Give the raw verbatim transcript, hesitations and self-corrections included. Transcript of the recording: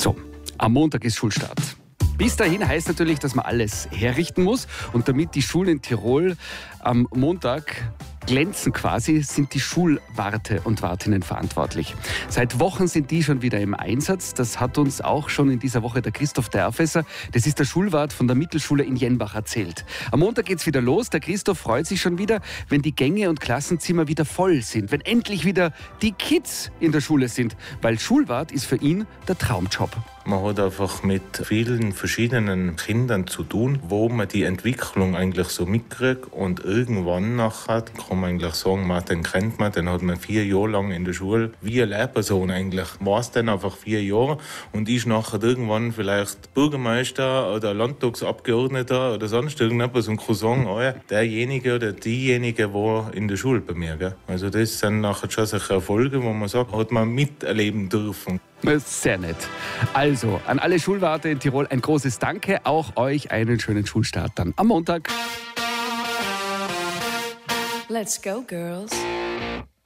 So, am Montag ist Schulstart. Bis dahin heißt natürlich, dass man alles herrichten muss. Und damit die Schulen in Tirol am Montag glänzen quasi, sind die Schulwarte und Wartinnen verantwortlich. Seit Wochen sind die schon wieder im Einsatz. Das hat uns auch schon in dieser Woche der Christoph Derfesser, das ist der Schulwart von der Mittelschule in Jenbach, erzählt. Am Montag geht's wieder los. Der Christoph freut sich schon wieder, wenn die Gänge und Klassenzimmer wieder voll sind, wenn endlich wieder die Kids in der Schule sind, weil Schulwart ist für ihn der Traumjob. Man hat einfach mit vielen verschiedenen Kindern zu tun, wo man die Entwicklung eigentlich so mitkriegt und irgendwann nachher kann man eigentlich sagen, man, den kennt man, den hat man vier Jahre lang in der Schule wie eine Lehrperson eigentlich. War es dann einfach vier Jahre und ist nachher irgendwann vielleicht Bürgermeister oder Landtagsabgeordneter oder sonst irgendetwas und kann sagen, oh ja, derjenige oder diejenige war in der Schule bei mir. Gell? Also das sind nachher schon solche Erfolge, wo man sagt, hat man miterleben dürfen. Sehr nett. Also, an alle Schulwarte in Tirol ein großes Danke. Auch euch einen schönen Schulstart dann am Montag. Let's go, girls.